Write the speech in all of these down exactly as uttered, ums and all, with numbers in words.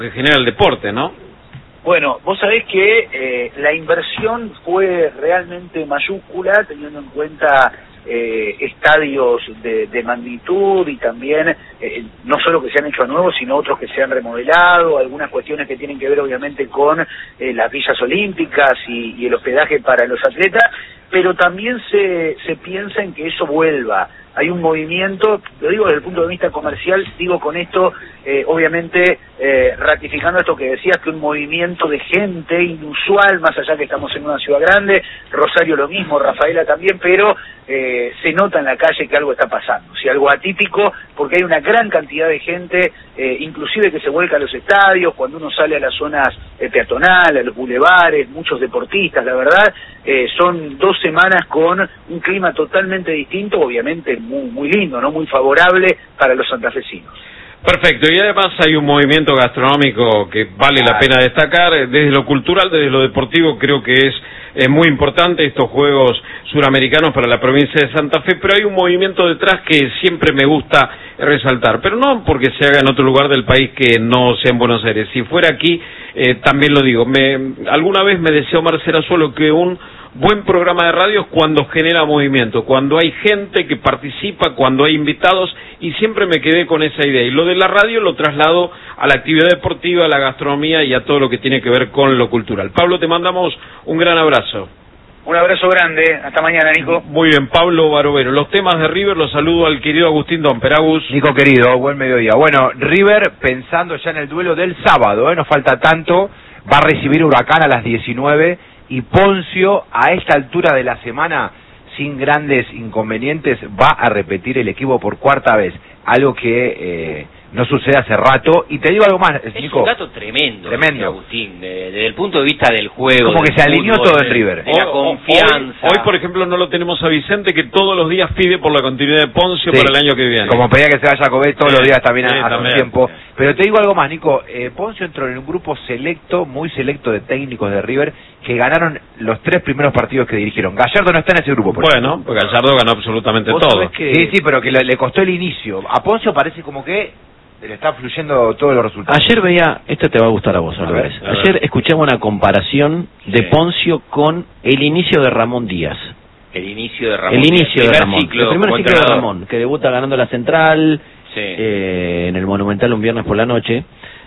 que genera el deporte, ¿no? Bueno, vos sabés que eh, la inversión fue realmente mayúscula, teniendo en cuenta eh, estadios de, de magnitud y también eh, no solo que se han hecho a nuevo, sino otros que se han remodelado, algunas cuestiones que tienen que ver obviamente con eh, las villas olímpicas y, y el hospedaje para los atletas, pero también se, se piensa en que eso vuelva. Hay un movimiento, lo digo desde el punto de vista comercial, digo con esto, eh, obviamente, eh, ratificando esto que decías, que un movimiento de gente inusual, más allá que estamos en una ciudad grande, Rosario lo mismo, Rafaela también, pero eh, se nota en la calle que algo está pasando, si algo atípico, porque hay una gran cantidad de gente, eh, inclusive que se vuelca a los estadios, cuando uno sale a las zonas eh, peatonales, a los bulevares, muchos deportistas, la verdad, eh, son dos semanas con un clima totalmente distinto, obviamente muy, muy lindo, no muy favorable para los santafesinos. Perfecto, y además hay un movimiento gastronómico que vale la pena destacar, desde lo cultural, desde lo deportivo, creo que es eh, muy importante estos Juegos Suramericanos para la provincia de Santa Fe, pero hay un movimiento detrás que siempre me gusta resaltar, pero no porque se haga en otro lugar del país que no sea en Buenos Aires. Si fuera aquí, eh, también lo digo, me, alguna vez me deseó Marcela Solo que un buen programa de radio es cuando genera movimiento, cuando hay gente que participa, cuando hay invitados, y siempre me quedé con esa idea. Y lo de la radio lo traslado a la actividad deportiva, a la gastronomía y a todo lo que tiene que ver con lo cultural. Pablo, te mandamos un gran abrazo. Un abrazo grande, hasta mañana, Nico. Muy bien, Pablo Barovero. Los temas de River los saludo al querido Agustín Domper. Agus. Nico querido, buen mediodía. Bueno, River pensando ya en el duelo del sábado, ¿eh? No falta tanto, va a recibir Huracán a las diecinueve. Y Poncio, a esta altura de la semana, sin grandes inconvenientes, va a repetir el equipo por cuarta vez, algo que eh, no sucede hace rato. Y te digo algo más, es Nico. Un dato tremendo, tremendo. Agustín, desde el punto de vista del juego. Como que se alineó fútbol, todo en River. De la confianza. Hoy, hoy, por ejemplo, no lo tenemos a Vicente, que todos los días pide por la continuidad de Poncio, sí, para el año que viene. Como pedía que se vaya a Cobé todos sí, los días también sí, hace también. un tiempo. Pero te digo algo más, Nico. Eh, Poncio entró en un grupo selecto, muy selecto de técnicos de River, que ganaron los tres primeros partidos que dirigieron. Gallardo no está en ese grupo. Por bueno, ejemplo. Pues Gallardo ganó absolutamente todo. Que... Sí, sí, pero que le, le costó el inicio. A Poncio parece como que le está fluyendo todos los resultados. Ayer veía, esto te va a gustar a vos, a ver, a Ayer ver. escuchamos una comparación sí. de Poncio con el inicio de Ramón Díaz. El inicio de Ramón. El inicio de Ramón. Ciclo, el primer ciclo de Ramón, que debuta ganando la Central, sí. eh, en el Monumental un viernes por la noche.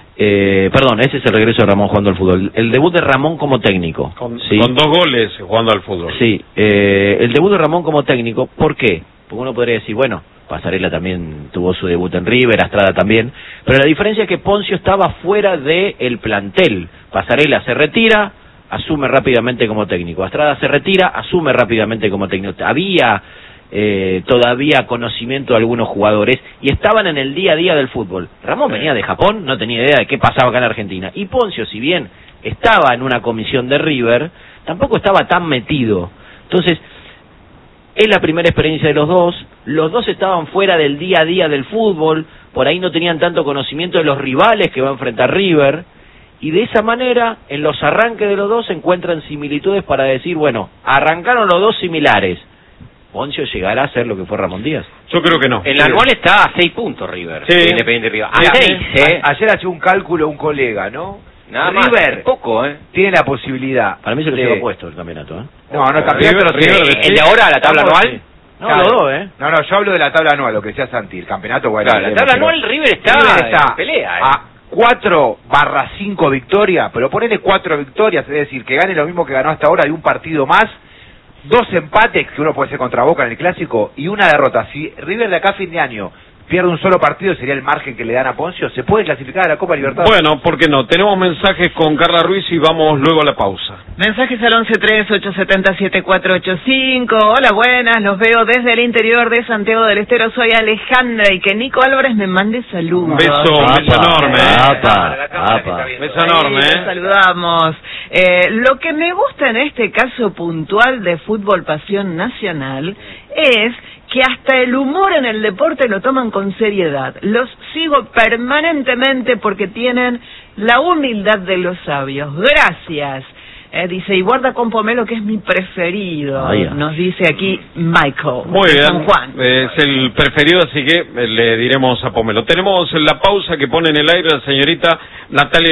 Eh, perdón, ese es el regreso de Ramón jugando al fútbol. El debut de Ramón como técnico. Con, ¿sí? con dos goles jugando al fútbol. Sí, eh, el debut de Ramón como técnico, ¿por qué? Porque uno podría decir, bueno, Pasarela también tuvo su debut en River, Astrada también, pero la diferencia es que Poncio estaba fuera del plantel. Pasarela se retira, asume rápidamente como técnico. Astrada se retira, asume rápidamente como técnico. Había eh, todavía conocimiento de algunos jugadores y estaban en el día a día del fútbol. Ramón venía de Japón, no tenía idea de qué pasaba acá en Argentina. Y Poncio, si bien estaba en una comisión de River, tampoco estaba tan metido. Entonces, es la primera experiencia de los dos, los dos estaban fuera del día a día del fútbol, por ahí no tenían tanto conocimiento de los rivales que va a enfrentar River, y de esa manera, en los arranques de los dos se encuentran similitudes para decir, bueno, arrancaron los dos similares. ¿Poncio llegará a ser lo que fue Ramón Díaz? Yo creo que no. En la anual está a seis puntos River, sí. Independiente River. A seis, ¿eh? Ayer hacía un cálculo un colega, ¿no? Nada River, más, poco, ¿eh? Tiene la posibilidad. Para mí se lo de... lleva puesto el campeonato, ¿eh? No, no, el campeonato River, River, River, ¿el de ahora, la tabla anual? Sí. No, claro. Los dos, ¿eh? No, no, yo hablo de la tabla anual, lo que decía Santi. El campeonato, bueno. Claro, la tabla anual, River está, River está en pelea, ¿eh? A cuatro barra cinco victorias, pero ponele cuatro victorias, es decir, que gane lo mismo que ganó hasta ahora de un partido más, dos empates, que uno puede ser contra Boca en el Clásico, y una derrota. Si River de acá a fin de año pierde un solo partido, sería el margen que le dan a Poncio, ¿se puede clasificar a la Copa Libertadores? Bueno, ¿por qué no? Tenemos mensajes con Carla Ruiz y vamos luego a la pausa. Mensajes al once tres, ocho siete cero, siete cuatro ocho cinco. Hola, buenas, los veo desde el interior de Santiago del Estero. Soy Alejandra y que Nico Álvarez me mande saludos. Un beso, un beso enorme. Apa, apa. Beso enorme. Sí, ¿eh? Saludamos. Eh, lo que me gusta en este caso puntual de Fútbol Pasión Nacional es que hasta el humor en el deporte lo toman con seriedad. Los sigo permanentemente porque tienen la humildad de los sabios. Gracias. Eh, dice, y guarda con pomelo que es mi preferido. Ah, yeah. Nos dice aquí Michael. Muy de bien. San Juan. Eh, es el preferido, así que eh, le diremos a pomelo. Tenemos la pausa que pone en el aire la señorita Natalia